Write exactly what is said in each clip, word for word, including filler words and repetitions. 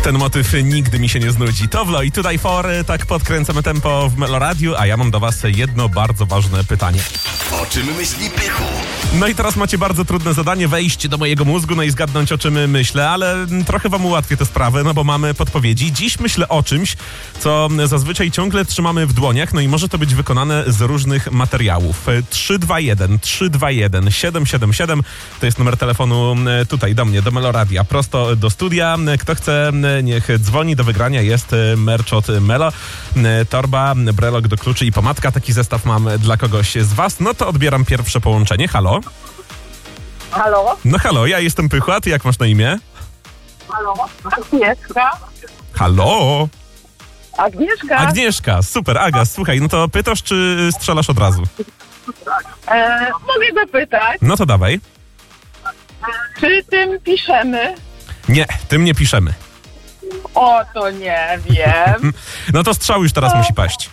Ten motyw nigdy mi się nie znudzi. Towlo i Tutaj For, tak podkręcamy tempo w Meloradiu, a ja mam do was jedno bardzo ważne pytanie. O czym myśli Pychu? No i teraz macie bardzo trudne zadanie, wejść do mojego mózgu, no i zgadnąć, o czym myślę, ale trochę wam ułatwię tę sprawę, no bo mamy podpowiedzi. Dziś myślę o czymś, co zazwyczaj ciągle trzymamy w dłoniach, no i może to być wykonane z różnych materiałów. trzy dwa jeden trzy dwa jeden siedem siedem siedem to jest numer telefonu tutaj do mnie, do Meloradia, prosto do studia. Kto chce, niech dzwoni. Do wygrania jest merch od Melo, torba, brelok do kluczy i pomadka. Taki zestaw mam dla kogoś z was. No to odbieram pierwsze połączenie. Halo? Halo? No halo, ja jestem Pychu, a ty jak masz na imię? Halo? Agnieszka? Halo? Agnieszka? Agnieszka, super. Aga, słuchaj, no to pytasz, czy strzelasz od razu? E, mogę zapytać, No to dawaj. czy tym piszemy? Nie, tym nie piszemy. O, to nie wiem. No to strzał już teraz musi paść.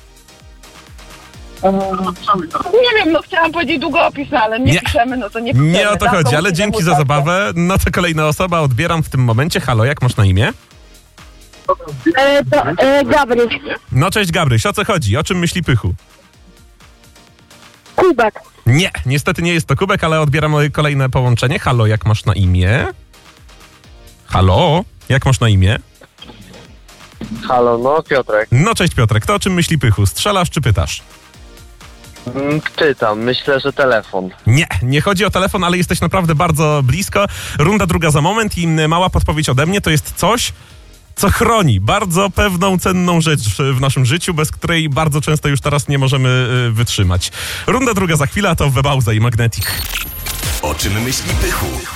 Nie wiem, no chciałam powiedzieć długopis, no, ale nie, Nie. piszemy, no to nie piszemy. Nie o to tak? chodzi, ale musi dzięki temu za tak. zabawę. No to kolejna osoba, odbieram w tym momencie. Halo, jak masz na imię? E, to e, Gabryś. No cześć Gabryś, o co chodzi? O czym myśli Pychu? Kubek. Nie, niestety nie jest to kubek, ale odbieram kolejne połączenie. Halo, jak masz na imię? Halo, jak masz na imię? Halo, no Piotrek. No cześć Piotrek, to o czym myśli Pychu? Strzelasz czy pytasz? Mm, Czytam, myślę, że telefon. Nie, nie chodzi o telefon, ale jesteś naprawdę bardzo blisko. Runda druga za moment i mała podpowiedź ode mnie, to jest coś, co chroni bardzo pewną, cenną rzecz w naszym życiu, bez której bardzo często już teraz nie możemy y, wytrzymać. Runda druga za chwilę, a to Webauza i Magnetic. O czym myśli Pychu?